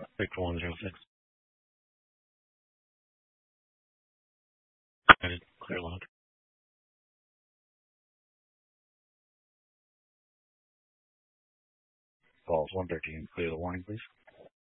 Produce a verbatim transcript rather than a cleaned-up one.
Victor one zero six. United, clear log. Balls one thirteen, clear the warning, please.